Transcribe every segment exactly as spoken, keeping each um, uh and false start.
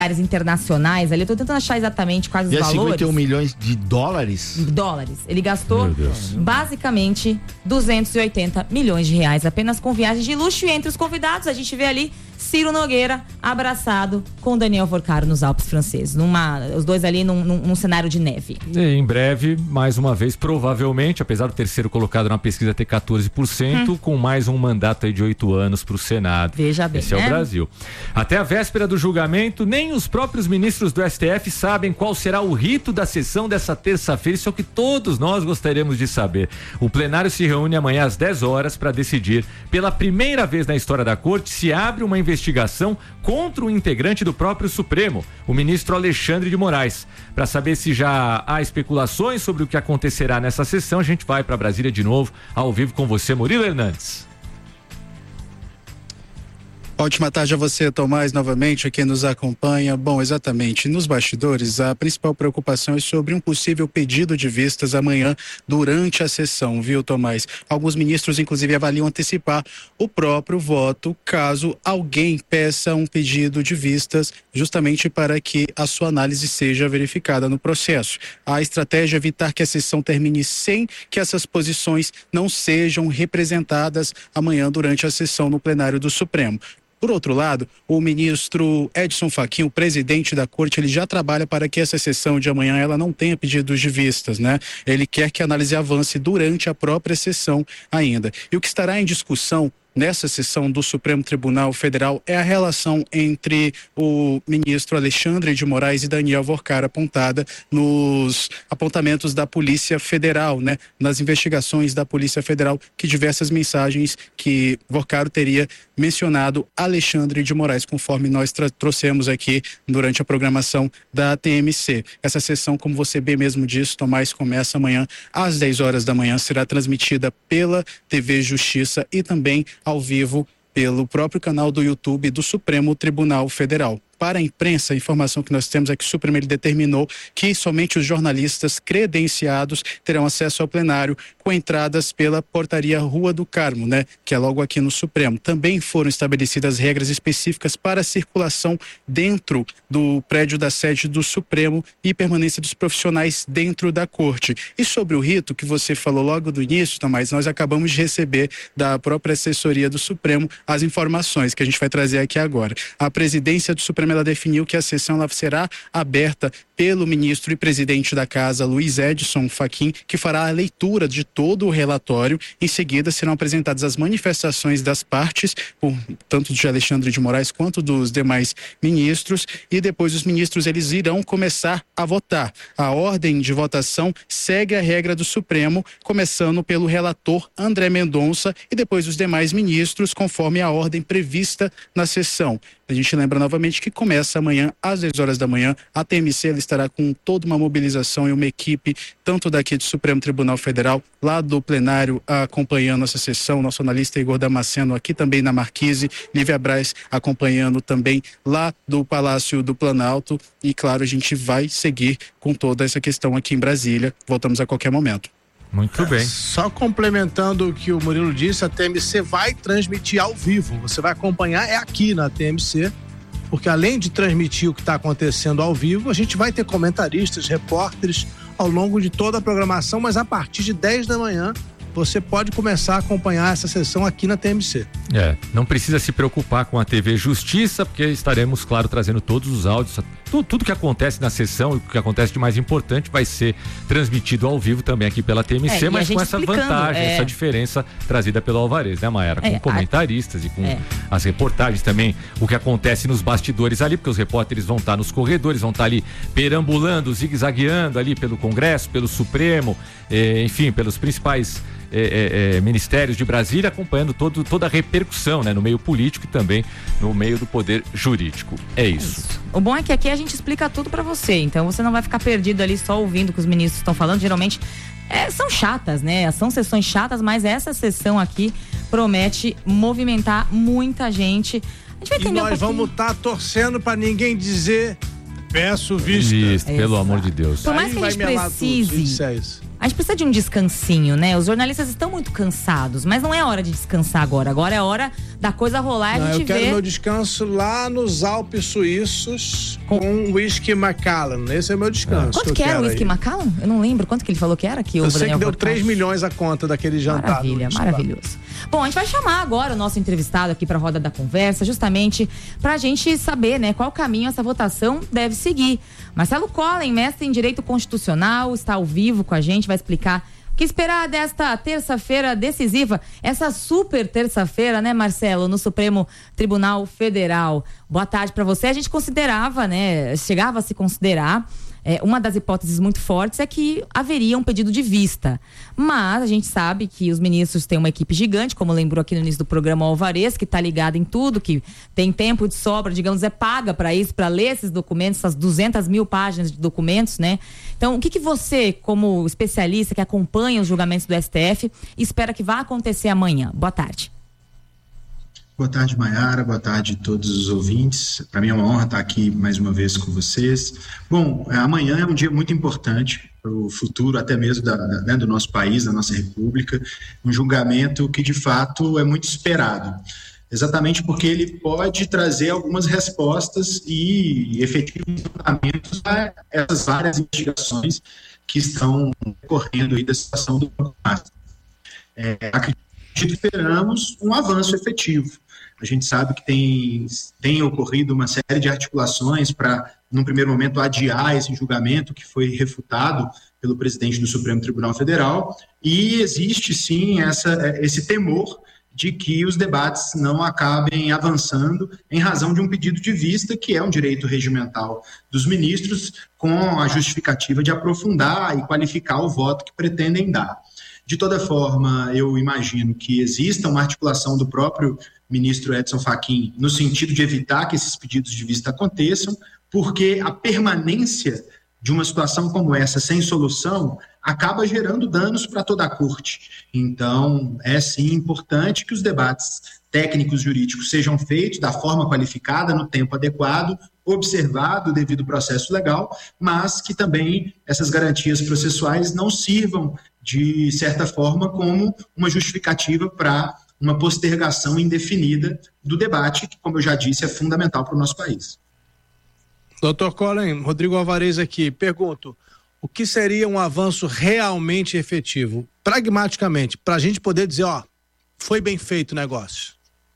internacionais ali, eu tô tentando achar exatamente quais os e valores. cinquenta e um milhões de dólares? Dólares. Ele gastou basicamente duzentos e oitenta milhões de reais apenas com viagens de luxo, e entre os convidados a gente vê ali Ciro Nogueira abraçado com Daniel Vorcaro nos Alpes franceses, numa, os dois ali num, num, num cenário de neve. E em breve, mais uma vez, provavelmente, apesar do terceiro colocado na pesquisa ter quatorze por cento, hum. com mais um mandato aí de oito anos para o Senado. Veja bem, Esse né? é o Brasil. Até a véspera do julgamento, nem os próprios ministros do S T F sabem qual será o rito da sessão dessa terça-feira. Isso é o que todos nós gostaríamos de saber. O plenário se reúne amanhã às dez horas para decidir, pela primeira vez na história da corte, se abre uma investigação contra um integrante do próprio Supremo, o ministro Alexandre de Moraes. Para saber se já há especulações sobre o que acontecerá nessa sessão, a gente vai para Brasília de novo, ao vivo com você, Murilo Hernandes. Ótima tarde a você, Tomás, novamente, a quem nos acompanha. Bom, exatamente, nos bastidores, a principal preocupação é sobre um possível pedido de vistas amanhã durante a sessão, viu, Tomás? Alguns ministros, inclusive, avaliam antecipar o próprio voto caso alguém peça um pedido de vistas, justamente para que a sua análise seja verificada no processo. A estratégia é evitar que a sessão termine sem que essas posições não sejam representadas amanhã durante a sessão no plenário do Supremo. Por outro lado, o ministro Edson Fachin, o presidente da corte, ele já trabalha para que essa sessão de amanhã ela não tenha pedidos de vistas, né? Ele quer que a análise avance durante a própria sessão ainda. E o que estará em discussão nessa sessão do Supremo Tribunal Federal é a relação entre o ministro Alexandre de Moraes e Daniel Vorcaro, apontada nos apontamentos da Polícia Federal, né? Nas investigações da Polícia Federal, que diversas mensagens que Vorcaro teria mencionado Alexandre de Moraes, conforme nós trouxemos aqui durante a programação da T M C. Essa sessão, como você bem mesmo disse, Tomás, começa amanhã às dez horas da manhã, será transmitida pela T V Justiça e também ao vivo pelo próprio canal do YouTube do Supremo Tribunal Federal. Para a imprensa, a informação que nós temos é que o Supremo ele determinou que somente os jornalistas credenciados terão acesso ao plenário com entradas pela portaria Rua do Carmo, né? Que é logo aqui no Supremo. Também foram estabelecidas regras específicas para a circulação dentro do prédio da sede do Supremo e permanência dos profissionais dentro da corte. E sobre o rito que você falou logo do início, Tomás, nós acabamos de receber da própria assessoria do Supremo as informações que a gente vai trazer aqui agora. A presidência do Supremo ela definiu que a sessão ela será aberta pelo ministro e presidente da casa, Luiz Edson Fachin, que fará a leitura de todo o relatório. Em seguida, serão apresentadas as manifestações das partes, por, tanto de Alexandre de Moraes quanto dos demais ministros, e depois os ministros eles irão começar a votar. A ordem de votação segue a regra do Supremo, começando pelo relator André Mendonça e depois os demais ministros, conforme a ordem prevista na sessão. A gente lembra novamente que começa amanhã às dez horas da manhã. A T M C ela estará com toda uma mobilização e uma equipe, tanto daqui do Supremo Tribunal Federal, lá do plenário, acompanhando essa sessão. Nosso analista Igor Damasceno aqui também na Marquise, Lívia Braz acompanhando também lá do Palácio do Planalto. E claro, a gente vai seguir com toda essa questão aqui em Brasília. Voltamos a qualquer momento. Muito bem. Só complementando o que o Murilo disse, a T M C vai transmitir ao vivo. Você vai acompanhar é aqui na T M C, porque além de transmitir o que está acontecendo ao vivo, a gente vai ter comentaristas, repórteres ao longo de toda a programação, mas a partir de dez da manhã você pode começar a acompanhar essa sessão aqui na T M C. É, não precisa se preocupar com a T V Justiça, porque estaremos, claro, trazendo todos os áudios, tudo, tudo que acontece na sessão e o que acontece de mais importante vai ser transmitido ao vivo também aqui pela T M C, é, mas com essa vantagem, é... essa diferença trazida pelo Alvarez, né, Mayara? Com é, comentaristas a... e com é. as reportagens também, o que acontece nos bastidores ali, porque os repórteres vão estar nos corredores, vão estar ali perambulando, zigue-zagueando ali pelo Congresso, pelo Supremo, eh, enfim, pelos principais É, é, é, ministérios de Brasília, acompanhando todo, toda a repercussão, né, no meio político e também no meio do poder jurídico. É isso. É isso. O bom é que aqui a gente explica tudo pra você, então você não vai ficar perdido ali só ouvindo o que os ministros estão falando. Geralmente é, são chatas, né? São sessões chatas, mas essa sessão aqui promete movimentar muita gente. A gente vai entender e nós um vamos estar tá torcendo pra ninguém dizer peço vista. Isso, pelo amor de Deus. Por mais que a gente precise, a gente precisa de um descansinho, né? Os jornalistas estão muito cansados, mas não é hora de descansar agora. Agora é hora da coisa rolar, Não, a gente eu quero vê... meu descanso lá nos Alpes Suíços com, com whisky Macallan. Esse é o meu descanso. Quanto que, que era o whisky Macallan? Eu não lembro quanto que ele falou que era. Que eu o sei Daniel que deu Porcaro. três milhões a conta daquele jantar. Maravilha, maravilhoso. Bom, a gente vai chamar agora o nosso entrevistado aqui para a roda da conversa, justamente para a gente saber, né, qual caminho essa votação deve seguir. Marcelo Collen, mestre em Direito Constitucional, está ao vivo com a gente, vai explicar o que esperar desta terça-feira decisiva, essa super terça-feira, né, Marcelo, no Supremo Tribunal Federal. Boa tarde para você. A gente considerava, né, chegava a se considerar, é, uma das hipóteses muito fortes é que haveria um pedido de vista. Mas a gente sabe que os ministros têm uma equipe gigante, como lembrou aqui no início do programa o Alvarez, que está ligado em tudo, que tem tempo de sobra, digamos, é paga para isso, para ler esses documentos, essas duzentas mil páginas de documentos, né? Então, o que que você, como especialista que acompanha os julgamentos do S T F, espera que vá acontecer amanhã? Boa tarde. Boa tarde, Maiara. Boa tarde a todos os ouvintes. Para mim é uma honra estar aqui mais uma vez com vocês. Bom, amanhã é um dia muito importante para o futuro até mesmo da, da, né, do nosso país, da nossa república. Um julgamento que, de fato, é muito esperado. Exatamente porque ele pode trazer algumas respostas e efetivos fundamentos a essas várias investigações que estão ocorrendo aí da situação do Banco Master. É, acredito que esperamos um avanço efetivo. A gente sabe que tem, tem ocorrido uma série de articulações para, num primeiro momento, adiar esse julgamento que foi refutado pelo presidente do Supremo Tribunal Federal, e existe sim essa, esse temor de que os debates não acabem avançando em razão de um pedido de vista, que é um direito regimental dos ministros, com a justificativa de aprofundar e qualificar o voto que pretendem dar. De toda forma, eu imagino que exista uma articulação do próprio ministro Edson Fachin no sentido de evitar que esses pedidos de vista aconteçam, porque a permanência de uma situação como essa sem solução acaba gerando danos para toda a corte. Então, é sim importante que os debates técnicos jurídicos sejam feitos da forma qualificada, no tempo adequado, observado o devido processo legal, mas que também essas garantias processuais não sirvam, de certa forma, como uma justificativa para uma postergação indefinida do debate, que, como eu já disse, é fundamental para o nosso país. doutor Collen, Rodrigo Alvarez aqui, pergunto, o que seria um avanço realmente efetivo, pragmaticamente, para a gente poder dizer, ó, foi bem feito o negócio?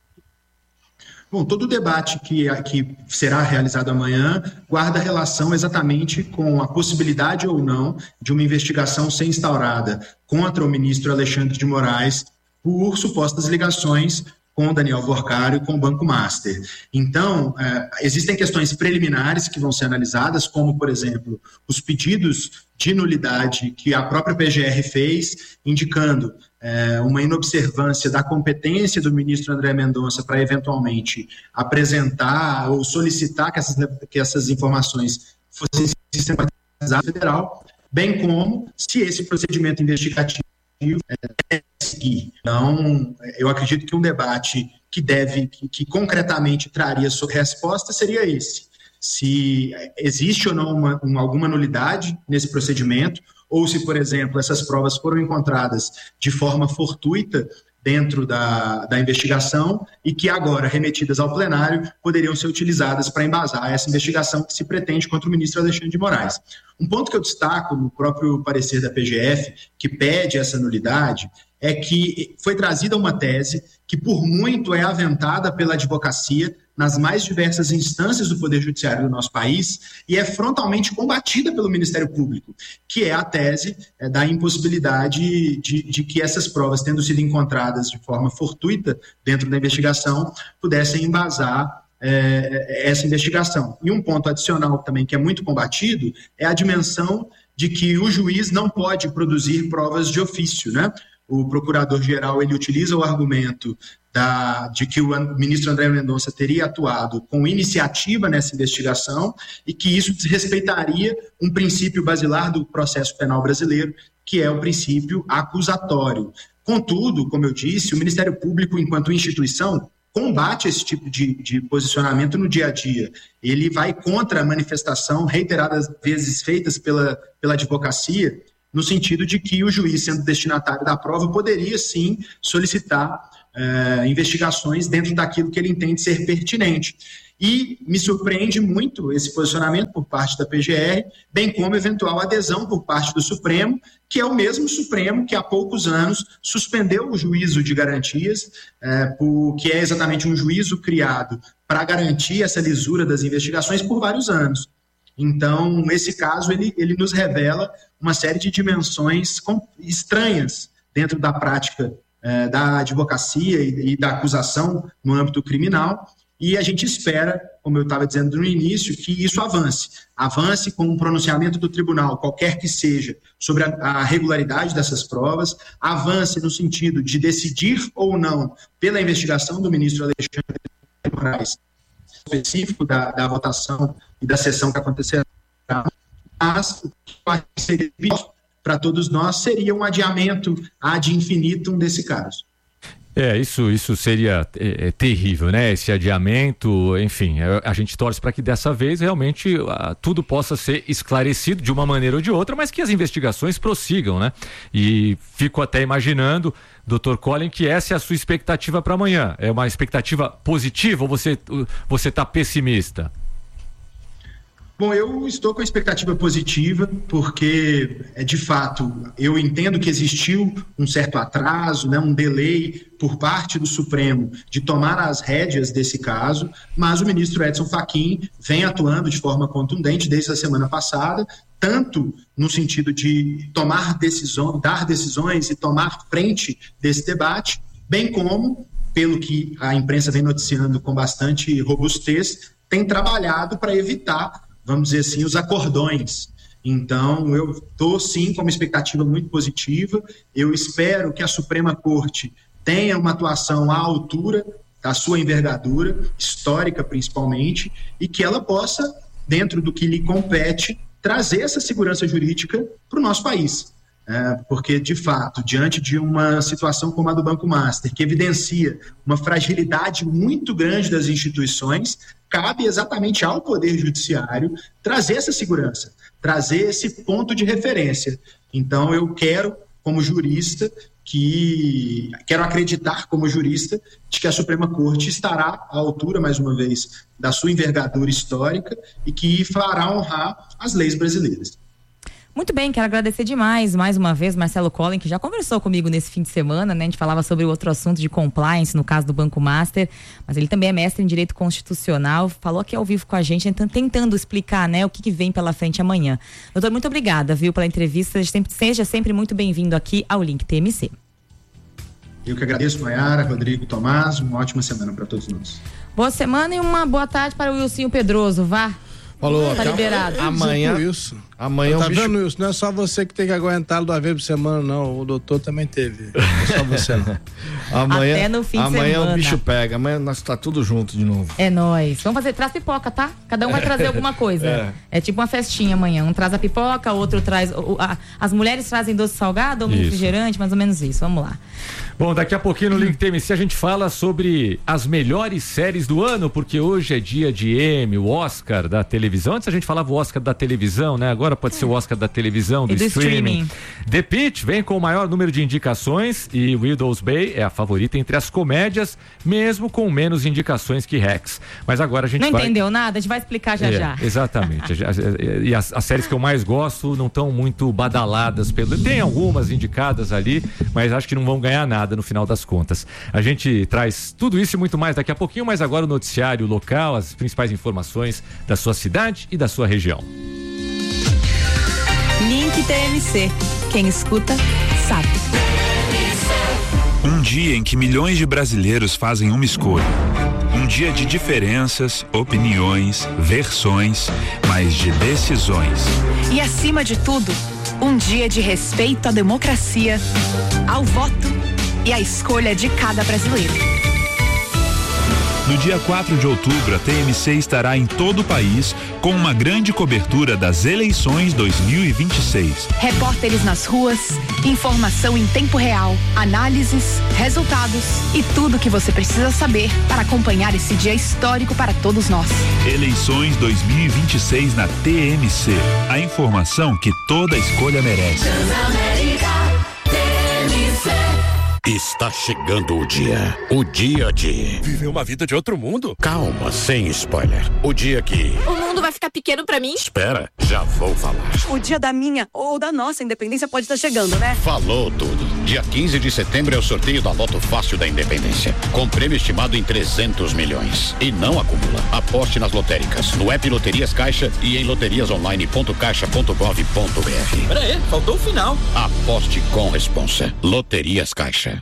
Bom, todo o debate que, que será realizado amanhã guarda relação exatamente com a possibilidade ou não de uma investigação ser instaurada contra o ministro Alexandre de Moraes por supostas ligações com o Daniel Porcaro e com o Banco Master. Então, eh, existem questões preliminares que vão ser analisadas, como, por exemplo, os pedidos de nulidade que a própria P G R fez, indicando eh, uma inobservância da competência do ministro André Mendonça para, eventualmente, apresentar ou solicitar que essas, que essas informações fossem sistematizadas no federal, bem como se esse procedimento investigativo é seguir. Então, eu acredito que um debate que deve, que, que concretamente traria sua resposta seria esse. Se existe ou não uma, uma, alguma nulidade nesse procedimento, ou se, por exemplo, essas provas foram encontradas de forma fortuita dentro da, da investigação e que agora, remetidas ao plenário, poderiam ser utilizadas para embasar essa investigação que se pretende contra o ministro Alexandre de Moraes. Um ponto que eu destaco no próprio parecer da P G F, que pede essa nulidade, é que foi trazida uma tese que, por muito, é aventada pela advocacia nas mais diversas instâncias do Poder Judiciário do nosso país e é frontalmente combatida pelo Ministério Público, que é a tese é, da impossibilidade de, de que essas provas, tendo sido encontradas de forma fortuita dentro da investigação, pudessem embasar é, essa investigação. E um ponto adicional também que é muito combatido é a dimensão de que o juiz não pode produzir provas de ofício, né? O procurador-geral ele utiliza o argumento da, de que o ministro André Mendonça teria atuado com iniciativa nessa investigação e que isso desrespeitaria um princípio basilar do processo penal brasileiro, que é o princípio acusatório. Contudo, como eu disse, o Ministério Público, enquanto instituição, combate esse tipo de, de posicionamento no dia a dia. Ele vai contra a manifestação reiteradas vezes feitas pela, pela advocacia, no sentido de que o juiz, sendo destinatário da prova, poderia sim solicitar uh, investigações dentro daquilo que ele entende ser pertinente. E me surpreende muito esse posicionamento por parte da P G R, bem como eventual adesão por parte do Supremo, que é o mesmo Supremo que há poucos anos suspendeu o juízo de garantias, é, por, que é exatamente um juízo criado para garantir essa lisura das investigações por vários anos. Então, esse caso, ele, ele nos revela uma série de dimensões com, estranhas dentro da prática é, da advocacia e, e da acusação no âmbito criminal. E a gente espera, como eu estava dizendo no início, que isso avance. Avance com um pronunciamento do tribunal, qualquer que seja, sobre a, a regularidade dessas provas. Avance no sentido de decidir ou não pela investigação do ministro Alexandre de Moraes, específico da, da votação e da sessão que acontecerá. Mas o que seria para todos nós seria um adiamento ad infinitum desse caso. É, isso, isso seria é, é, terrível, né? Esse adiamento, enfim, a, a gente torce para que dessa vez realmente a, tudo possa ser esclarecido de uma maneira ou de outra, mas que as investigações prossigam, né? E fico até imaginando, doutor Colin, que essa é a sua expectativa para amanhã. É uma expectativa positiva ou você você está pessimista? Bom, eu estou com a expectativa positiva, porque, é, de fato, eu entendo que existiu um certo atraso, né, um delay por parte do Supremo de tomar as rédeas desse caso, mas o ministro Edson Fachin vem atuando de forma contundente desde a semana passada, tanto no sentido de tomar decisões, dar decisões e tomar frente desse debate, bem como, pelo que a imprensa vem noticiando com bastante robustez, tem trabalhado para evitar, vamos dizer assim, os acordões. Então, eu estou, sim, com uma expectativa muito positiva. Eu espero que a Suprema Corte tenha uma atuação à altura da sua envergadura, histórica principalmente, e que ela possa, dentro do que lhe compete, trazer essa segurança jurídica para o nosso país. É, porque, de fato, diante de uma situação como a do Banco Master, que evidencia uma fragilidade muito grande das instituições, cabe exatamente ao Poder Judiciário trazer essa segurança, trazer esse ponto de referência. Então, eu quero, como jurista, que quero acreditar como jurista de que a Suprema Corte estará à altura, mais uma vez, da sua envergadura histórica e que fará honrar as leis brasileiras. Muito bem, quero agradecer demais, mais uma vez, Marcelo Colin, que já conversou comigo nesse fim de semana, né? A gente falava sobre o outro assunto de compliance, no caso do Banco Master, mas ele também é mestre em Direito Constitucional, falou aqui ao vivo com a gente, tentando explicar, né, o que, que vem pela frente amanhã. Doutor, muito obrigada, viu, pela entrevista, seja sempre muito bem-vindo aqui ao Link T M C. Eu que agradeço, Maiara, Rodrigo, Tomás, uma ótima semana para todos nós. Boa semana e uma boa tarde para o Wilson Pedroso, vá. Falou, tá liberado. Amanhã, isso. Amanhã tá o bicho... vendo isso? Não é só você que tem que aguentá-lo duas vezes por semana, não. O doutor também teve. Não é só você, não. Amanhã, até no fim de amanhã semana. O bicho pega. Amanhã nós tá tudo junto de novo. É nóis. Vamos fazer, traz pipoca, tá? Cada um vai trazer alguma coisa. É, é tipo uma festinha amanhã. Um traz a pipoca, outro traz... O, a, as mulheres trazem doce salgado ou um refrigerante, mais ou menos isso. Vamos lá. Bom, daqui a pouquinho no Link T M C a gente fala sobre as melhores séries do ano, porque hoje é dia de Emmy, o Oscar da televisão. Antes a gente falava o Oscar da televisão, né? Agora pode ser o Oscar da televisão, do, e do streaming. streaming. The Pitt vem com o maior número de indicações e Widow's Bay é a favorita entre as comédias, mesmo com menos indicações que Rex. Mas agora a gente não vai... entendeu nada? A gente vai explicar já é, já. Exatamente. E as, as séries que eu mais gosto não estão muito badaladas. Pelo... Tem algumas indicadas ali, mas acho que não vão ganhar nada no final das contas. A gente traz tudo isso e muito mais daqui a pouquinho, mas agora o noticiário local, as principais informações da sua cidade e da sua região. Link T M C. Quem escuta, sabe. Um dia em que milhões de brasileiros fazem uma escolha. Um dia de diferenças, opiniões, versões, mas de decisões. E acima de tudo, um dia de respeito à democracia, ao voto e à escolha de cada brasileiro. No dia quatro de outubro, a T M C estará em todo o país com uma grande cobertura das eleições dois mil e vinte e seis. Repórteres nas ruas, informação em tempo real, análises, resultados e tudo o que você precisa saber para acompanhar esse dia histórico para todos nós. Eleições dois mil e vinte e seis na T M C. A informação que toda escolha merece. Está chegando o dia. O dia de... Viver uma vida de outro mundo? Calma, sem spoiler. O dia que... O mundo vai ficar pequeno pra mim? Espera, já vou falar. O dia da minha ou da nossa independência pode estar chegando, né? Falou tudo. Dia quinze de setembro é o sorteio da Loto Fácil da Independência. Com prêmio estimado em trezentos milhões. E não acumula. Aposte nas lotéricas, no app Loterias Caixa e em loterias online ponto caixa ponto gov ponto br. Pera aí, faltou o final. Aposte com responsa. Loterias Caixa.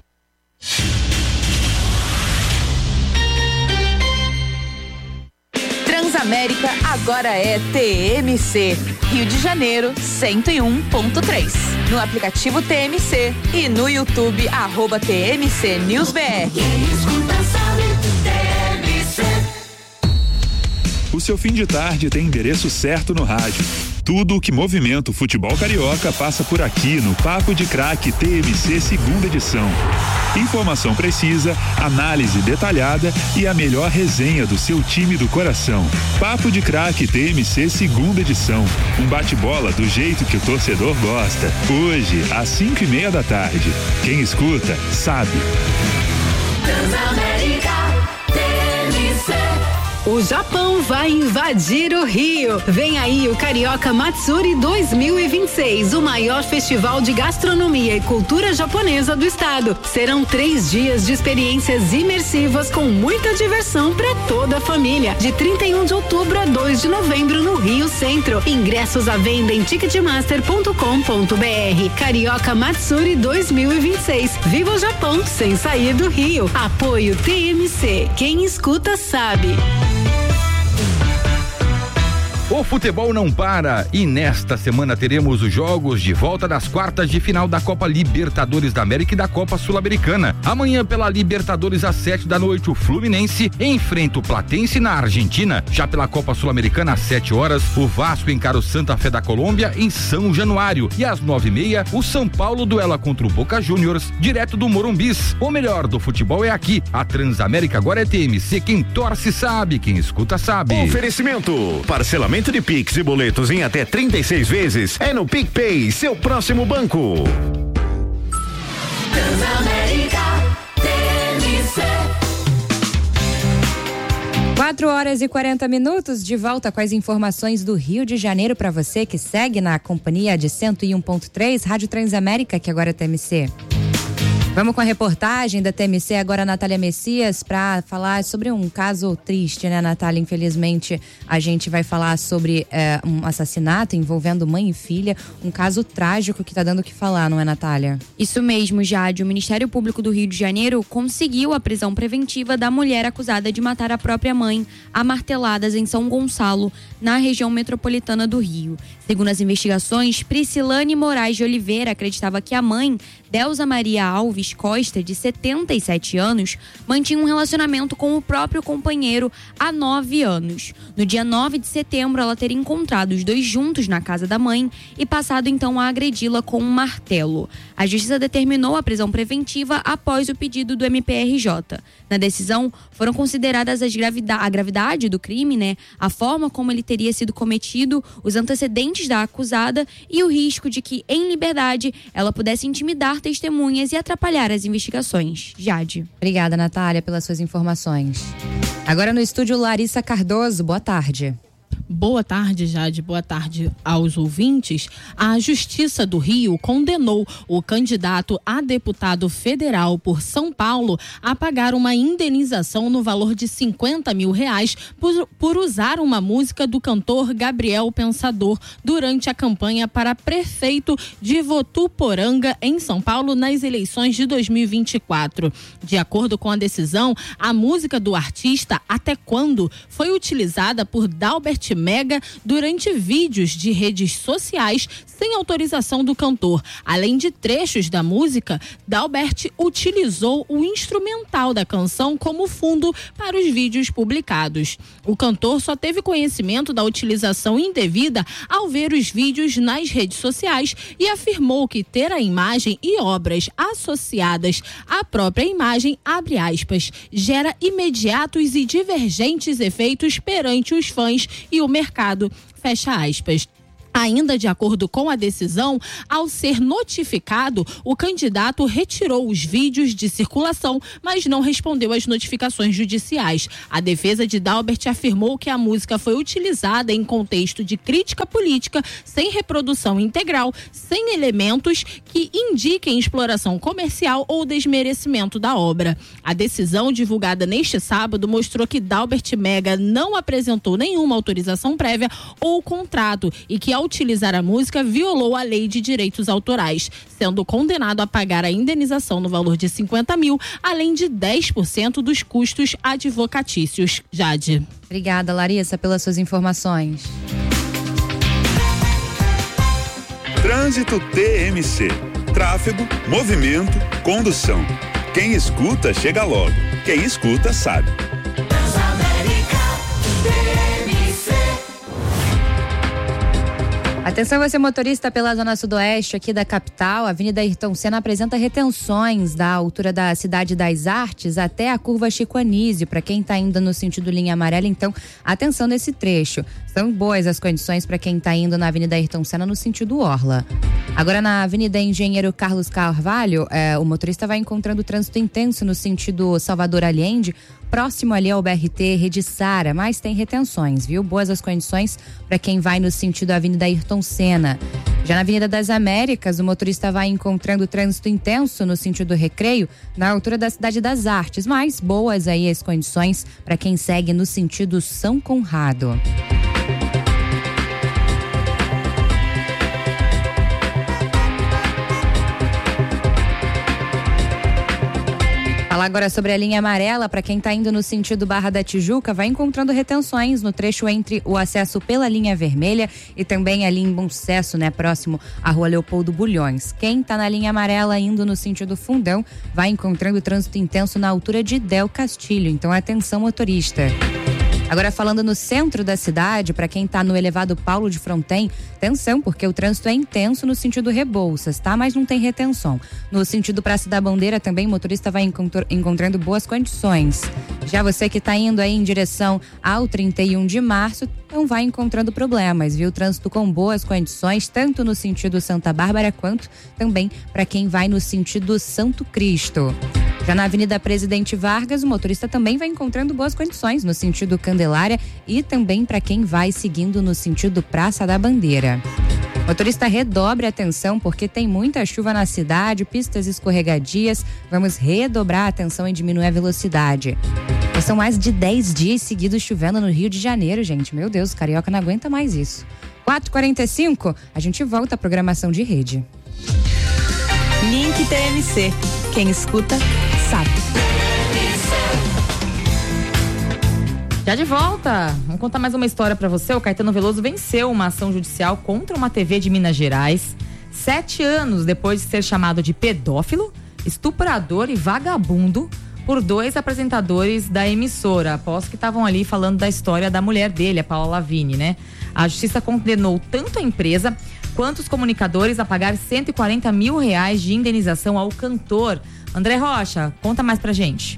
Transamérica agora é T M C. Rio de Janeiro, cento e um ponto três. No aplicativo T M C e no YouTube, arroba T M C News B R. O seu fim de tarde tem endereço certo no rádio. Tudo o que movimenta o futebol carioca passa por aqui no Papo de Craque T M C segunda edição. Informação precisa, análise detalhada e a melhor resenha do seu time do coração. Papo de Craque T M C segunda edição. Um bate-bola do jeito que o torcedor gosta. Hoje, às cinco e meia da tarde. Quem escuta, sabe. Transamérica T M C. O Japão vai invadir o Rio. Vem aí o Carioca Matsuri dois mil e vinte e seis, o maior festival de gastronomia e cultura japonesa do estado. Serão três dias de experiências imersivas com muita diversão para toda a família. De trinta e um de outubro a dois de novembro no Rio Centro. Ingressos à venda em ticketmaster ponto com ponto br. Carioca Matsuri dois mil e vinte e seis. Viva o Japão sem sair do Rio. Apoio T M C. Quem escuta sabe. O futebol não para e nesta semana teremos os jogos de volta das quartas de final da Copa Libertadores da América e da Copa Sul-Americana. Amanhã pela Libertadores às sete da noite o Fluminense enfrenta o Platense na Argentina. Já pela Copa Sul-Americana às sete horas o Vasco encara o Santa Fé da Colômbia em São Januário e às nove e meia o São Paulo duela contra o Boca Juniors direto do Morumbis. O melhor do futebol é aqui. A Transamérica agora é T M C. Quem torce sabe, quem escuta sabe. Oferecimento, parcelamento de Pix e boletos em até trinta e seis vezes é no PicPay, seu próximo banco. Transamérica T M C. quatro horas e quarenta minutos, de volta com as informações do Rio de Janeiro para você que segue na companhia de cento e um ponto três, Rádio Transamérica, que agora é T M C. Vamos com a reportagem da T M C agora, Natália Messias, para falar sobre um caso triste, né, Natália? Infelizmente, a gente vai falar sobre é, um assassinato envolvendo mãe e filha, um caso trágico que tá dando o que falar, não é, Natália? Isso mesmo, Jade. O Ministério Público do Rio de Janeiro conseguiu a prisão preventiva da mulher acusada de matar a própria mãe a marteladas em São Gonçalo, na região metropolitana do Rio. Segundo as investigações, Priscilane Moraes de Oliveira acreditava que a mãe, Delza Maria Alves Costa, de setenta e sete anos, mantinha um relacionamento com o próprio companheiro há nove anos. No dia nove de setembro, ela teria encontrado os dois juntos na casa da mãe e passado então a agredi-la com um martelo. A justiça determinou a prisão preventiva após o pedido do M P R J. Na decisão, foram consideradas as gravida- a gravidade do crime, né, a forma como ele teria sido cometido, os antecedentes da acusada e o risco de que, em liberdade, ela pudesse intimidar testemunhas e atrapalhar as investigações. Jade. Obrigada, Natália, pelas suas informações. Agora no estúdio, Larissa Cardoso. Boa tarde. Boa tarde, Jade. Boa tarde aos ouvintes. A Justiça do Rio condenou o candidato a deputado federal por São Paulo a pagar uma indenização no valor de cinquenta mil reais por, por usar uma música do cantor Gabriel Pensador durante a campanha para prefeito de Votuporanga, em São Paulo, nas eleições de dois mil e vinte e quatro. De acordo com a decisão, a música do artista Até Quando foi utilizada por Dalbert Mega durante vídeos de redes sociais sem autorização do cantor. Além de trechos da música, Dalbert utilizou o instrumental da canção como fundo para os vídeos publicados. O cantor só teve conhecimento da utilização indevida ao ver os vídeos nas redes sociais e afirmou que ter a imagem e obras associadas à própria imagem, abre aspas, gera imediatos e divergentes efeitos perante os fãs e o mercado, fecha aspas. Ainda de acordo com a decisão, ao ser notificado, o candidato retirou os vídeos de circulação, mas não respondeu às notificações judiciais. A defesa de Dalbert afirmou que a música foi utilizada em contexto de crítica política, sem reprodução integral, sem elementos que indiquem exploração comercial ou desmerecimento da obra. A decisão divulgada neste sábado mostrou que Dalbert Mega não apresentou nenhuma autorização prévia ou contrato e que, ao utilizar a música, violou a lei de direitos autorais, sendo condenado a pagar a indenização no valor de cinquenta mil, além de dez por cento dos custos advocatícios. Jade. Obrigada, Larissa, pelas suas informações. Trânsito T M C. Tráfego, movimento, condução. Quem escuta, chega logo. Quem escuta, sabe. Atenção, você motorista pela zona sudoeste aqui da capital. A Avenida Ayrton Senna apresenta retenções da altura da Cidade das Artes até a curva Chico Anísio. Para quem está indo no sentido linha amarela, então atenção nesse trecho. São boas as condições para quem está indo na Avenida Ayrton Senna no sentido Orla. Agora, na Avenida Engenheiro Carlos Carvalho, é, o motorista vai encontrando trânsito intenso no sentido Salvador Allende, próximo ali ao B R T Rede Sara, mas tem retenções, viu? Boas as condições para quem vai no sentido Avenida Ayrton Senna. Já na Avenida das Américas, o motorista vai encontrando trânsito intenso no sentido Recreio, na altura da Cidade das Artes, mas boas aí as condições para quem segue no sentido São Conrado. Falar agora sobre a linha amarela, para quem está indo no sentido Barra da Tijuca, vai encontrando retenções no trecho entre o acesso pela linha vermelha e também ali em Bom Sucesso, né, próximo à Rua Leopoldo Bulhões. Quem está na linha amarela indo no sentido Fundão vai encontrando trânsito intenso na altura de Del Castilho, então atenção, motorista. Agora, falando no centro da cidade, para quem está no elevado Paulo de Fronten, atenção, porque o trânsito é intenso no sentido Rebouças, tá? Mas não tem retenção. No sentido Praça da Bandeira também o motorista vai encontr- encontrando boas condições. Já você que está indo aí em direção ao trinta e um de março, não vai encontrando problemas, viu? Trânsito com boas condições, tanto no sentido Santa Bárbara, quanto também para quem vai no sentido Santo Cristo. Já na Avenida Presidente Vargas, o motorista também vai encontrando boas condições no sentido Candelária e também para quem vai seguindo no sentido Praça da Bandeira. Motorista, redobre a atenção porque tem muita chuva na cidade, pistas escorregadias. Vamos redobrar a atenção e diminuir a velocidade. São mais de dez dias seguidos chovendo no Rio de Janeiro, gente. Meu Deus, o carioca não aguenta mais isso. quatro e quarenta e cinco, a gente volta à programação de rede. Link T M C. Quem escuta, sabe. Já de volta, vamos contar mais uma história pra você. O Caetano Veloso venceu uma ação judicial contra uma T V de Minas Gerais, sete anos depois de ser chamado de pedófilo, estuprador e vagabundo por dois apresentadores da emissora, após que estavam ali falando da história da mulher dele, a Paula Lavigne, né? A justiça condenou tanto a empresa quanto os comunicadores a pagar cento e quarenta mil reais de indenização ao cantor. André Rocha, conta mais pra gente.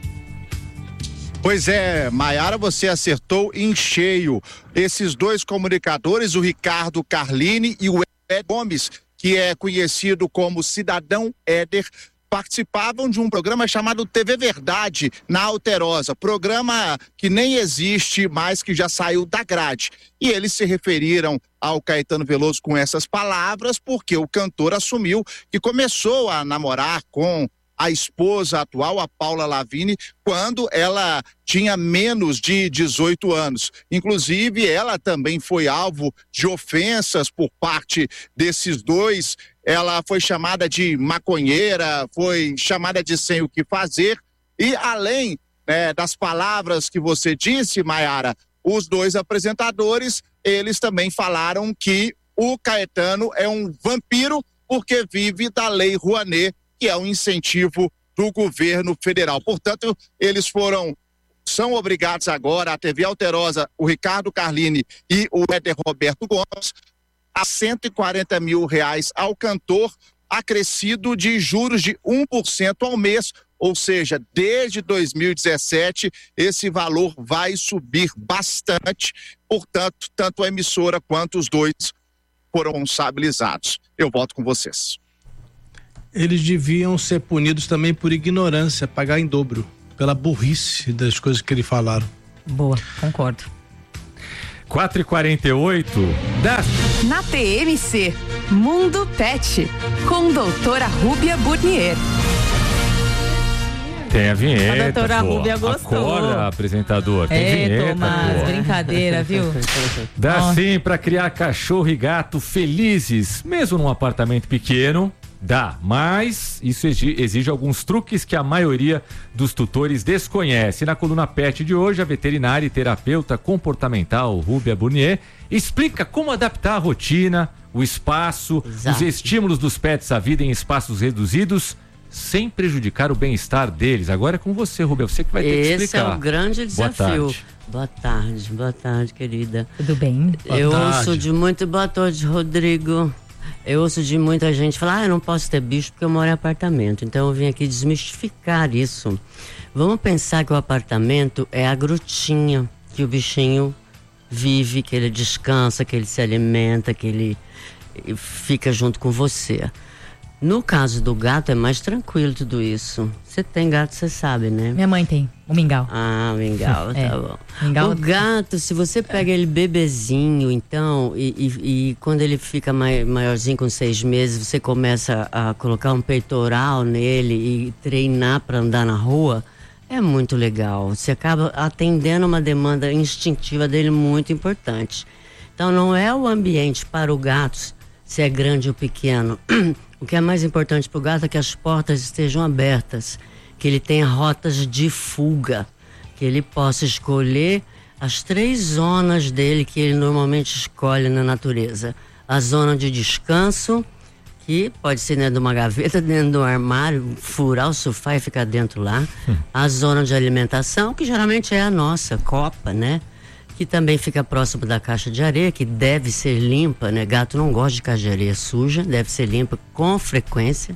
Pois é, Maiara, você acertou em cheio. Esses dois comunicadores, o Ricardo Carlini e o Ed Gomes, que é conhecido como Cidadão Éder, participavam de um programa chamado T V Verdade, na Alterosa, programa que nem existe mais, que já saiu da grade. E eles se referiram ao Caetano Veloso com essas palavras porque o cantor assumiu que começou a namorar com a esposa atual, a Paula Lavigne, quando ela tinha menos de dezoito anos. Inclusive, ela também foi alvo de ofensas por parte desses dois. Ela foi chamada de maconheira, foi chamada de sem o que fazer. E além, né, das palavras que você disse, Maiara, os dois apresentadores, eles também falaram que o Caetano é um vampiro porque vive da Lei Rouanet, que é um incentivo do governo federal. Portanto, eles foram, são obrigados agora, a T V Alterosa, o Ricardo Carlini e o Éder Roberto Gomes, a cento e quarenta mil reais ao cantor, acrescido de juros de um por cento ao mês, ou seja, desde dois mil e dezessete, esse valor vai subir bastante. Portanto, tanto a emissora quanto os dois foram responsabilizados. Eu volto com vocês. Eles deviam ser punidos também por ignorância, pagar em dobro, pela burrice das coisas que eles falaram. Boa, concordo. quatro e quarenta e oito da... Na T M C, Mundo Pet, com doutora Rúbia Burnier. Tem a vinheta. A doutora pô. Rúbia gostou. Acorda, apresentador. Tem é, vinheta, Tomás, pô. brincadeira, viu? Dá Nossa. sim pra criar cachorro e gato felizes, mesmo num apartamento pequeno. Dá, mas isso exige alguns truques que a maioria dos tutores desconhece. Na coluna Pet de hoje, a veterinária e terapeuta comportamental Rúbia Burnier explica como adaptar a rotina, o espaço, Exato. os estímulos dos pets à vida em espaços reduzidos, sem prejudicar o bem-estar deles. Agora é com você, Rúbia, você que vai ter que explicar. Esse é o grande Boa desafio. tarde. Boa tarde, boa tarde, querida. Tudo bem? Boa Eu tarde. ouço de muito boa tarde, Rodrigo. Eu ouço de muita gente falar, ah, eu não posso ter bicho porque eu moro em apartamento. Então eu vim aqui desmistificar isso. Vamos pensar que o apartamento é a grutinha que o bichinho vive, que ele descansa, que ele se alimenta, que ele fica junto com você. No caso do gato é mais tranquilo tudo isso. Você tem gato, você sabe, né? Minha mãe tem, o mingau. Ah, o mingau, É. tá bom. Mingau- O gato, se você pega ele bebezinho, então, e, e- e quando ele fica mai- maiorzinho, com seis meses, você começa a colocar um peitoral nele e treinar para andar na rua, é muito legal. Você acaba atendendo uma demanda instintiva dele muito importante. Então, não é o ambiente para o gato, se é grande ou pequeno. O que é mais importante para o gato é que as portas estejam abertas, que ele tenha rotas de fuga, que ele possa escolher as três zonas dele que ele normalmente escolhe na natureza. A zona de descanso, que pode ser dentro de uma gaveta, dentro de um armário, furar o sofá e ficar dentro lá. A zona de alimentação, que geralmente é a nossa copa, né? Que também fica próximo da caixa de areia, que deve ser limpa, né? Gato não gosta de caixa de areia suja, deve ser limpa com frequência.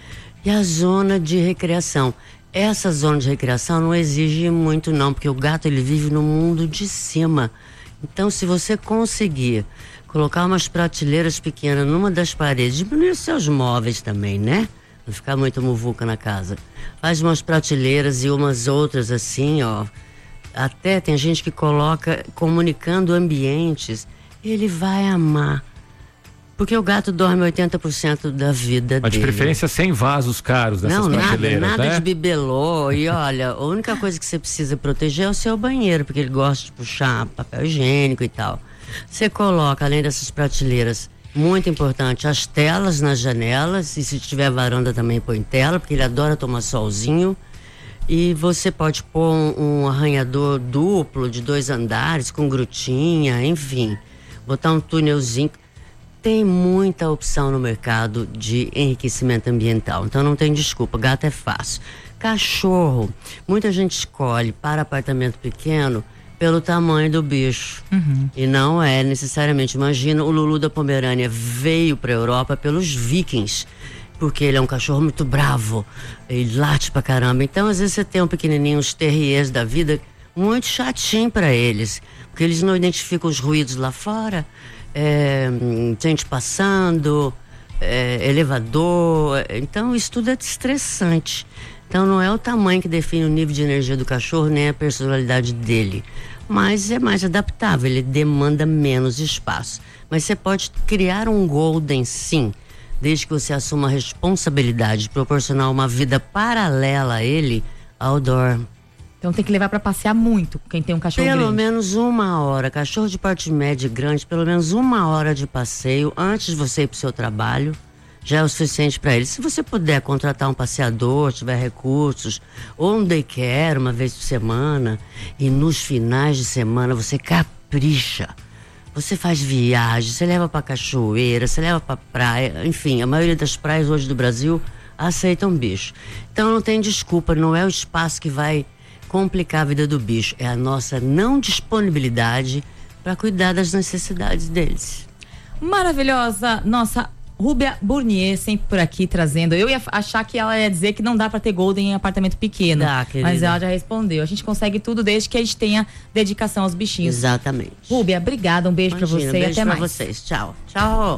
E a zona de recreação. Essa zona de recreação não exige muito não, porque o gato ele vive no mundo de cima. Então, se você conseguir colocar umas prateleiras pequenas numa das paredes, diminuir os seus móveis também, né? Não ficar muito muvuca na casa. Faz umas prateleiras e umas outras assim, ó. Até tem gente que coloca comunicando ambientes. Ele vai amar. Porque o gato dorme oitenta por cento da vida Mas de dele. preferência sem vasos caros dessas Não, nada, prateleiras, nada né? de bibelô. E olha, a única coisa que você precisa proteger é o seu banheiro, porque ele gosta de puxar papel higiênico e tal. Você coloca, além dessas prateleiras, muito importante, as telas nas janelas, e se tiver varanda também põe tela, porque ele adora tomar solzinho. E você pode pôr um, um arranhador duplo de dois andares, com grutinha, enfim. Botar um túnelzinho. Tem muita opção no mercado de enriquecimento ambiental, então não tem desculpa, gato é fácil. Cachorro, muita gente escolhe para apartamento pequeno pelo tamanho do bicho. Uhum. E não é necessariamente. Imagina, o Lulu da Pomerânia veio para a Europa pelos vikings, porque ele é um cachorro muito bravo, ele late pra caramba. Então, às vezes você tem um pequenininho, uns terriers da vida, muito chatinho para eles, porque eles não identificam os ruídos lá fora, é, gente passando, é, elevador. Então, isso tudo é estressante. Então, não é o tamanho que define o nível de energia do cachorro, nem a personalidade dele. Mas é mais adaptável, ele demanda menos espaço. Mas você pode criar um golden, sim, desde que você assuma a responsabilidade de proporcionar uma vida paralela a ele, outdoor. Então tem que levar pra passear muito, quem tem um cachorro Pelo grande. menos uma hora. Cachorro de porte médio e grande, pelo menos uma hora de passeio antes de você ir pro seu trabalho, já é o suficiente para ele. Se você puder contratar um passeador, tiver recursos, ou um daycare uma vez por semana, e nos finais de semana você capricha. Você faz viagem, você leva pra cachoeira, você leva pra praia, enfim, a maioria das praias hoje do Brasil aceitam bicho. Então não tem desculpa, não é o espaço que vai complicar a vida do bicho, é a nossa não disponibilidade para cuidar das necessidades deles. Maravilhosa, nossa Rúbia Burnier, sempre por aqui trazendo. Eu ia achar que ela ia dizer que não dá pra ter golden em apartamento pequeno. Dá, querida. Mas ela já respondeu. A gente consegue tudo desde que a gente tenha dedicação aos bichinhos. Exatamente. Rúbia, obrigada. Um beijo Imagina, pra você beijo e até pra mais. vocês. Tchau. Tchau.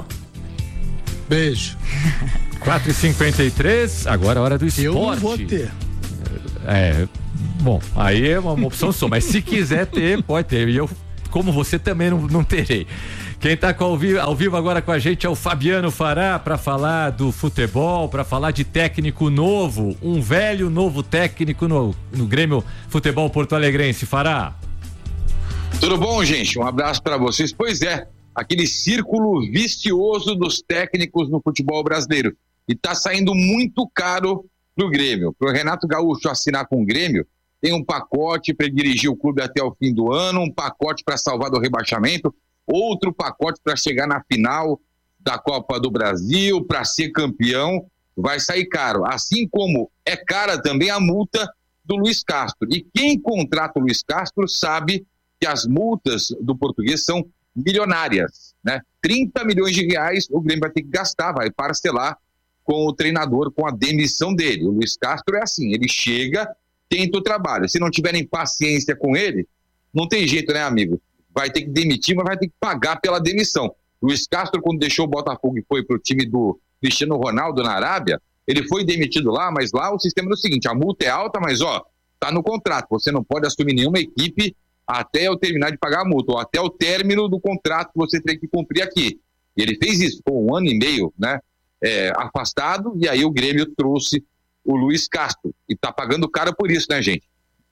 Beijo. quatro e cinquenta e três, agora é hora do esporte. Eu não vou ter. É, bom, aí é uma, uma opção só, mas se quiser ter, pode ter. E eu, como você, também não, não terei. Quem está ao vivo, ao vivo agora com a gente é o Fabiano Fará para falar do futebol, para falar de técnico novo, um velho novo técnico no, no Grêmio Futebol Porto Alegrense. Fará. Tudo bom, gente? Um abraço para vocês. Pois é, aquele círculo vicioso dos técnicos no futebol brasileiro. E está saindo muito caro pro Grêmio. Para o Renato Gaúcho assinar com o Grêmio, tem um pacote para dirigir o clube até o fim do ano, um pacote para salvar do rebaixamento, outro pacote para chegar na final da Copa do Brasil, para ser campeão, vai sair caro. Assim como é cara também a multa do Luiz Castro. E quem contrata o Luiz Castro sabe que as multas do português são milionárias, né? trinta milhões de reais o Grêmio vai ter que gastar, vai parcelar com o treinador, com a demissão dele. O Luiz Castro é assim, ele chega, tenta o trabalho. Se não tiverem paciência com ele, não tem jeito, né, amigo? Vai ter que demitir, mas vai ter que pagar pela demissão. Luiz Castro, quando deixou o Botafogo e foi para o time do Cristiano Ronaldo na Arábia, ele foi demitido lá, mas lá o sistema é o seguinte, a multa é alta, mas ó, tá no contrato, você não pode assumir nenhuma equipe até eu terminar de pagar a multa, ou até o término do contrato que você tem que cumprir aqui. E ele fez isso, com um ano e meio, né, é, afastado, e aí o Grêmio trouxe o Luiz Castro, e tá pagando caro por isso, né, gente?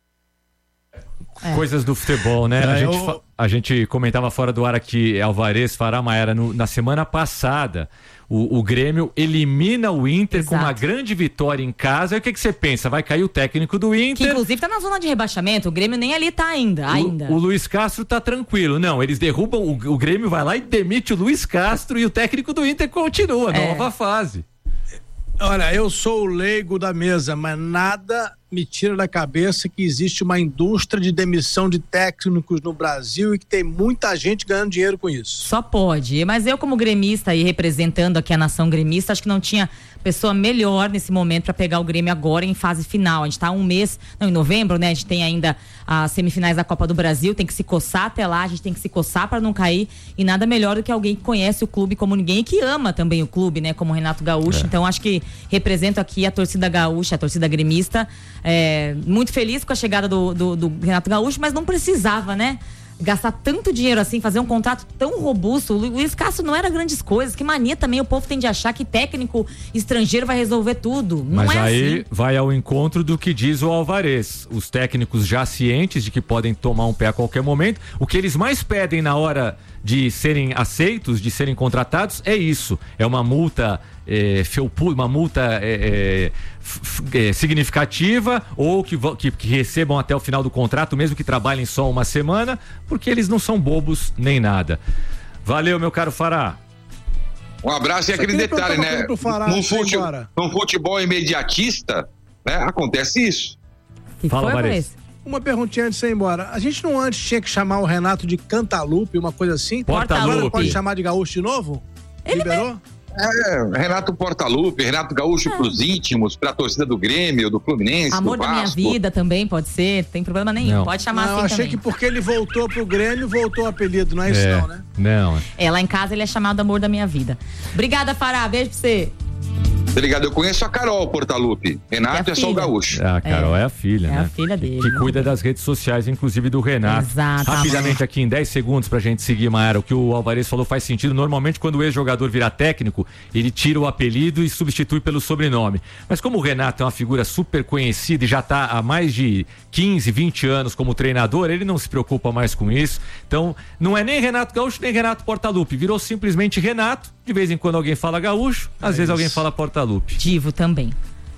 É. Coisas do futebol, né? É, a, gente, eu... a gente comentava fora do ar aqui, Alvarez, Fará, Maera, no, na semana passada, o, o Grêmio elimina o Inter. Exato. Com uma grande vitória em casa. E o que, que você pensa? Vai cair o técnico do Inter. Que inclusive tá na zona de rebaixamento, o Grêmio nem ali tá ainda. O, ainda. o Luiz Castro tá tranquilo. Não, eles derrubam, o, o Grêmio vai lá e demite o Luiz Castro e o técnico do Inter continua, é. Nova fase. Olha, eu sou o leigo da mesa, mas nada me tira da cabeça que existe uma indústria de demissão de técnicos no Brasil e que tem muita gente ganhando dinheiro com isso. Só pode, mas eu como gremista e representando aqui a nação gremista, acho que não tinha pessoa melhor nesse momento para pegar o Grêmio agora em fase final. A gente tá um mês, não, em novembro, né? A gente tem ainda as semifinais da Copa do Brasil, tem que se coçar até lá, a gente tem que se coçar para não cair, e nada melhor do que alguém que conhece o clube como ninguém e que ama também o clube, né? Como o Renato Gaúcho. É. Então acho que represento aqui a torcida gaúcha, a torcida gremista, é, muito feliz com a chegada do, do, do Renato Gaúcho, mas não precisava, né? Gastar tanto dinheiro assim, fazer um contrato tão robusto. O Luiz Castro não era grandes coisas. Que mania também o povo tem de achar que técnico estrangeiro vai resolver tudo. Não Mas é aí assim. Vai ao encontro do que diz o Alvarez. Os técnicos já cientes de que podem tomar um pé a qualquer momento. O que eles mais pedem na hora de serem aceitos, de serem contratados, é isso. É uma multa, é, uma multa é, é, é, significativa, ou que, que, que recebam até o final do contrato, mesmo que trabalhem só uma semana, porque eles não são bobos nem nada. Valeu, meu caro Fará. Um abraço e aquele detalhe, né? Fará, num, fute, num futebol imediatista, né? Acontece isso. Que Fala, Varese. Uma perguntinha antes de você ir embora. A gente não antes tinha que chamar o Renato de Cantalupe, uma coisa assim? Portalupe. Agora pode chamar de Gaúcho de novo? Ele Liberou? Mesmo. É, Renato Portalupe, Renato Gaúcho ah. pros íntimos, pra torcida do Grêmio, do Fluminense, Amor do da Vasco. minha vida também pode ser, tem problema nenhum, não. Pode chamar não, assim eu achei também. que porque ele voltou pro Grêmio, voltou o apelido, não é, é isso não, né? Não. É, lá em casa ele é chamado Amor da minha vida. Obrigada, Fará, beijo pra você. Obrigado, eu conheço a Carol Portalupe. Renato é, é só o Gaúcho. A Carol é, é a filha, é né? É a filha dele. Que cuida das redes sociais, inclusive do Renato. Exato. Rapidamente aqui, em dez segundos pra gente seguir, Maera, o que o Alvarez falou faz sentido. Normalmente, quando o ex-jogador virar técnico, ele tira o apelido e substitui pelo sobrenome. Mas como o Renato é uma figura super conhecida e já tá há mais de quinze, vinte anos como treinador, ele não se preocupa mais com isso. Então, não é nem Renato Gaúcho, nem Renato Portalupe. Virou simplesmente Renato. De vez em quando alguém fala Gaúcho, às é vezes isso. Alguém fala Portalupe. Divo também.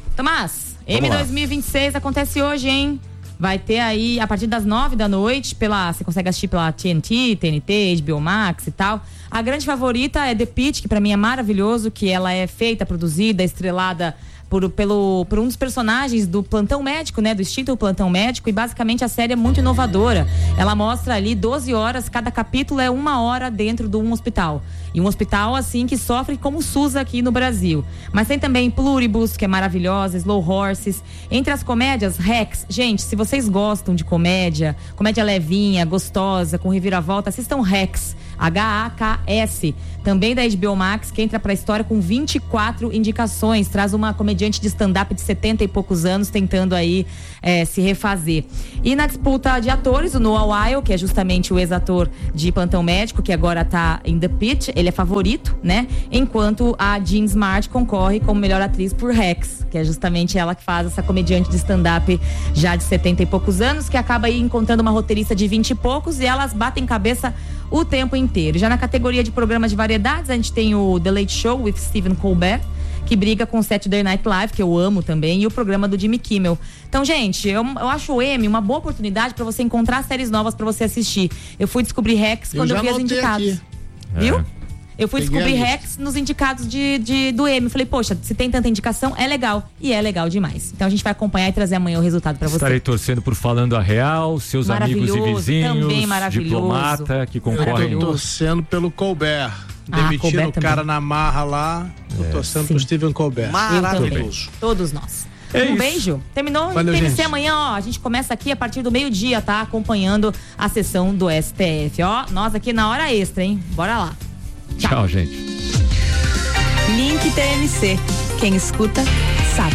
Tomás, Vamos M dois mil e vinte e seis acontece hoje, hein? Vai ter aí, a partir das nove da noite, pela, você consegue assistir pela T N T, T N T, H B O Max e tal. A grande favorita é The Pitt, que pra mim é maravilhoso, que ela é feita, produzida, estrelada por, pelo, por um dos personagens do Plantão Médico, né? Do Instinto Plantão Médico, e basicamente a série é muito inovadora. Ela mostra ali doze horas, cada capítulo é uma hora dentro de um hospital. E um hospital, assim, que sofre como o SUS aqui no Brasil. Mas tem também Pluribus, que é maravilhosa, Slow Horses. Entre as comédias, Rex. Gente, se vocês gostam de comédia, comédia levinha, gostosa, com reviravolta, assistam Rex. H A K S, também da H B O Max, que entra pra história com vinte e quatro indicações, traz uma comediante de stand-up de setenta e poucos anos tentando aí é, se refazer. E na disputa de atores, o Noah Wyle, que é justamente o ex-ator de Plantão Médico, que agora tá em The Pitt, ele é favorito, né? Enquanto a Jean Smart concorre como melhor atriz por Rex, que é justamente ela que faz essa comediante de stand-up já de setenta e poucos anos, que acaba aí encontrando uma roteirista de vinte e poucos, e elas batem cabeça o tempo inteiro. Já na categoria de programas de variedades, a gente tem o The Late Show with Stephen Colbert, que briga com o Saturday Night Live, que eu amo também, e o programa do Jimmy Kimmel. Então, gente, eu, eu acho o Emmy uma boa oportunidade para você encontrar séries novas para você assistir. Eu fui descobrir Rex quando eu, eu vi as indicadas. Aqui. Viu? É. Eu fui Peguei descobrir Rex nos indicados de, de, do Emmy. Falei, poxa, se tem tanta indicação, é legal. E é legal demais. Então a gente vai acompanhar e trazer amanhã o resultado pra você. Estarei torcendo por Falando a Real, seus amigos e vizinhos, também maravilhoso. Diplomata, que concorrem. Eu tô torcendo pelo Colbert. Ah, Demitindo Colbert o cara também. na marra lá. Tô é. torcendo Sim. pro Steven Colbert. Maravilhoso. Todos nós. É um isso. Beijo. Terminou o T M C amanhã, ó. A gente começa aqui a partir do meio-dia, tá? Acompanhando a sessão do S T F, ó. Nós aqui na hora extra, hein? Bora lá. Tchau, Tchau gente. Link T M C. Quem escuta, sabe.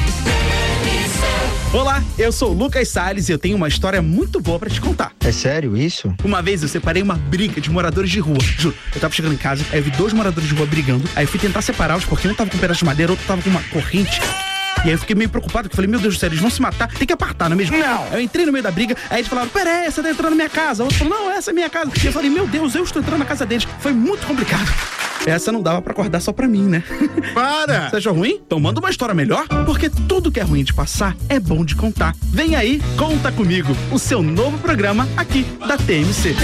Olá, eu sou o Lucas Salles e eu tenho uma história muito boa pra te contar. É sério isso? Uma vez eu separei uma briga de moradores de rua. Juro, eu tava chegando em casa, aí eu vi dois moradores de rua brigando, aí eu fui tentar separá-los porque um tava com um pedaço de madeira, outro tava com uma corrente. E aí eu fiquei meio preocupado, porque eu falei, meu Deus do céu, eles vão se matar, tem que apartar, não é mesmo? Não! Eu entrei no meio da briga, aí eles falaram, peraí, você tá entrando na minha casa. O outro falou, não, essa é minha casa. E eu falei, meu Deus, eu estou entrando na casa deles. Foi muito complicado. Essa não dava pra acordar só pra mim, né? Para! Você achou ruim? Então manda uma história melhor, porque tudo que é ruim de passar é bom de contar. Vem aí, Conta Comigo, o seu novo programa aqui da T M C.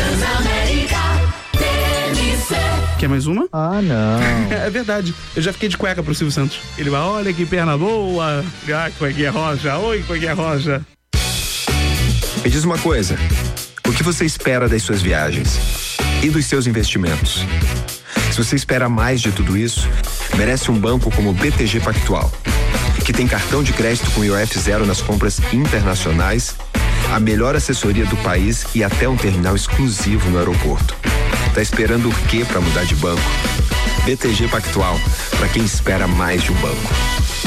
Quer mais uma? Ah, não. É verdade. Eu já fiquei de cueca pro Silvio Santos. Ele vai, olha que perna boa. Ah, cuequinha roja. Oi, cuequinha roja. Me diz uma coisa. O que você espera das suas viagens? E dos seus investimentos? Se você espera mais de tudo isso, merece um banco como o B T G Pactual, que tem cartão de crédito com I O F zero nas compras internacionais, a melhor assessoria do país e até um terminal exclusivo no aeroporto. Tá esperando o quê para mudar de banco? B T G Pactual, para quem espera mais de um banco.